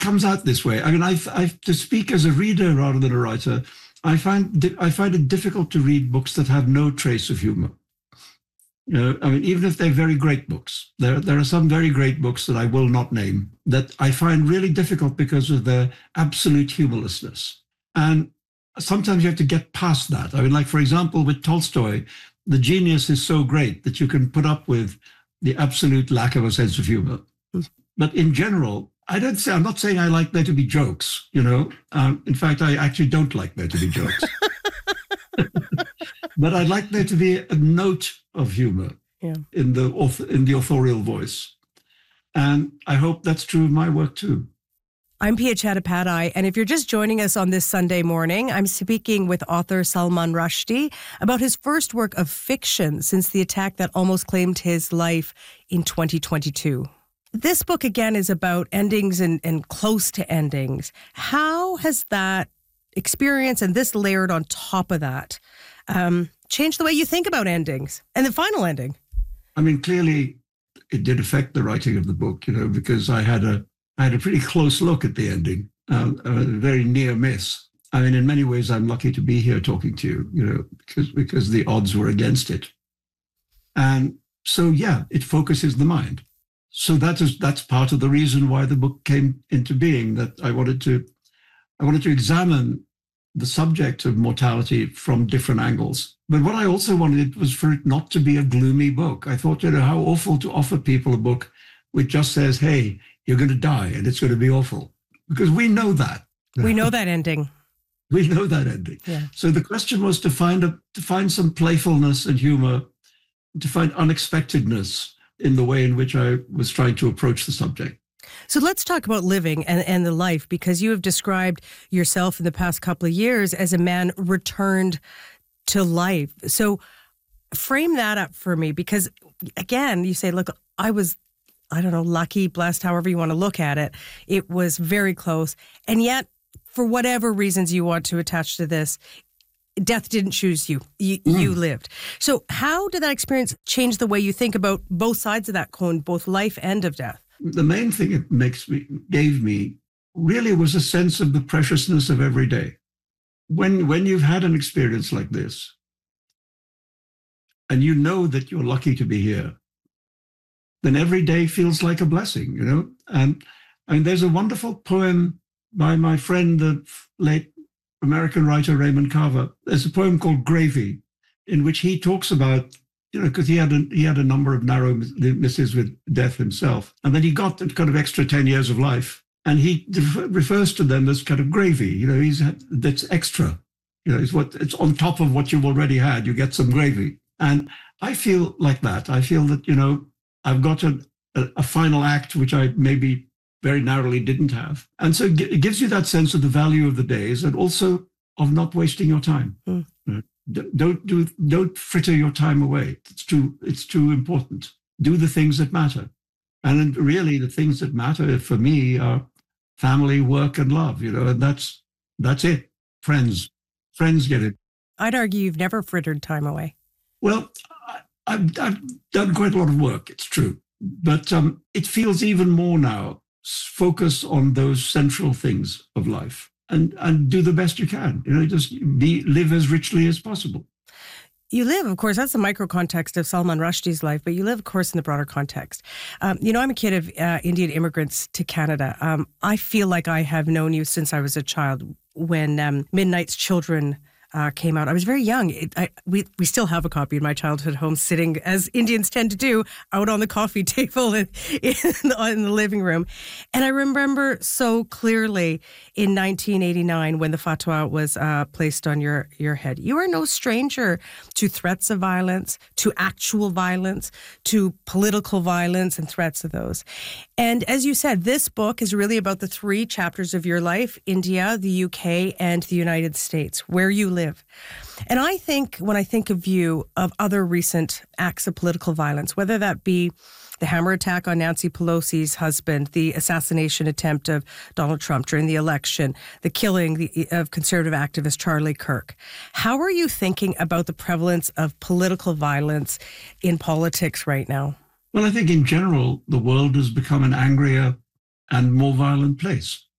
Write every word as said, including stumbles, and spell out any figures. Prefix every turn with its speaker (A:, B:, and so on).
A: comes out this way. I mean, I, I to speak as a reader rather than a writer, I find I find it difficult to read books that have no trace of humor. You know, I mean, even if they're very great books, there there are some very great books that I will not name that I find really difficult because of their absolute humorlessness. And sometimes you have to get past that. I mean, like, for example, with Tolstoy, the genius is so great that you can put up with the absolute lack of a sense of humor. But in general, I don't say, I'm not saying I like there to be jokes, you know. Um, in fact, I actually don't like there to be jokes. But I'd like there to be a note of humor yeah. in the in the authorial voice. And I hope that's true of my work too.
B: I'm Pia Chattopadhyay, and if you're just joining us on this Sunday morning, I'm speaking with author Salman Rushdie about his first work of fiction since the attack that almost claimed his life in twenty twenty-two. This book, again, is about endings and, and close to endings. How has that experience and this layered on top of that um, changed the way you think about endings and the final ending?
A: I mean, clearly it did affect the writing of the book, you know, because I had a I had a pretty close look at the ending, uh, a very near miss. I mean, in many ways, I'm lucky to be here talking to you, you know, because because the odds were against it. And so, yeah, it focuses the mind. So that is that's part of the reason why the book came into being. That I wanted to, I wanted to examine the subject of mortality from different angles. But what I also wanted was for it not to be a gloomy book. I thought, you know, how awful to offer people a book which just says, "Hey, you're going to die and it's going to be awful," because we know that.
B: We know that ending.
A: We know that ending.
B: Yeah.
A: So the question was to find a to find some playfulness and humor, to find unexpectedness in the way in which I was trying to approach the subject.
B: So let's talk about living and, and the life, because you have described yourself in the past couple of years as a man returned to life. So frame that up for me, because again, you say, look, I was, I don't know, lucky, blessed, however you want to look at it. It was very close. And yet, for whatever reasons you want to attach to this, death didn't choose you. You, mm. you lived. So how did that experience change the way you think about both sides of that coin, both life and of death?
A: The main thing it makes me, gave me really was a sense of the preciousness of every day. When, when you've had an experience like this, and you know that you're lucky to be here, then every day feels like a blessing, you know? And, and there's a wonderful poem by my friend, the late American writer Raymond Carver. There's a poem called Gravy, in which he talks about, you know, because he had a, he had a number of narrow misses with death himself. And then he got that kind of extra ten years of life. And he refers to them as kind of gravy, you know, he's that's extra. You know, it's what it's on top of what you've already had. You get some gravy. And I feel like that. I feel that, you know, I've got a, a, a final act, which I maybe very narrowly didn't have. And so it gives you that sense of the value of the days and also of not wasting your time. Mm. You know, don't do, don't fritter your time away. It's too, it's too important. Do the things that matter. And really the things that matter for me are family, work, and love, you know, and that's, that's it. Friends, friends get it.
B: I'd argue you've never frittered time away.
A: Well, I, I've, I've done quite a lot of work, it's true. But um, it feels even more now, focus on those central things of life and, and do the best you can. You know, just be live as richly as possible.
B: You live, of course, that's the micro context of Salman Rushdie's life, but you live, of course, in the broader context. Um, you know, I'm a kid of uh, Indian immigrants to Canada. Um, I feel like I have known you since I was a child when um, Midnight's Children Uh, came out. I was very young. It, I, we we still have a copy in my childhood home sitting, as Indians tend to do, out on the coffee table in, in, the, in the living room. And I remember so clearly in nineteen eighty-nine when the fatwa was uh, placed on your, your head. You are no stranger to threats of violence, to actual violence, to political violence and threats of those. And as you said, this book is really about the three chapters of your life: India, the U K, and the United States, where you live. And I think, when I think of you, of other recent acts of political violence, whether that be the hammer attack on Nancy Pelosi's husband, the assassination attempt of Donald Trump during the election, the killing of conservative activist Charlie Kirk. How are you thinking about the prevalence of political violence in politics right now?
A: Well, I think in general, the world has become an angrier and more violent place.